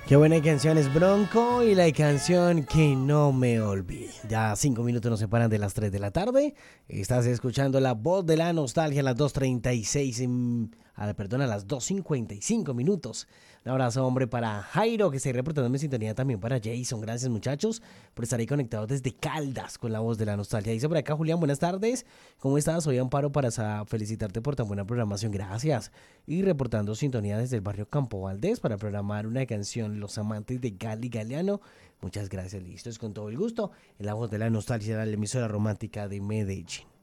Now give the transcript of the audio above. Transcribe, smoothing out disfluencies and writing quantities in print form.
Qué buena canción es Bronco y la canción Que no me olvide. Ya 5 minutos nos separan de las 3 de la tarde. Estás escuchando La Voz de la Nostalgia a las 2:36, a las 2:55 minutos. Un abrazo, hombre, para Jairo, que está ahí reportándome en sintonía, también para Jason. Gracias, muchachos, por estar ahí conectados desde Caldas con La Voz de la Nostalgia. Dice por acá Julián, buenas tardes. ¿Cómo estás? Soy Amparo para felicitarte por tan buena programación. Gracias. Y reportando sintonía desde el barrio Campo Valdés para programar una canción Los Amantes de Gali Galeano. Muchas gracias, listo, es con todo el gusto. En La Voz de la Nostalgia, la emisora romántica de Medellín.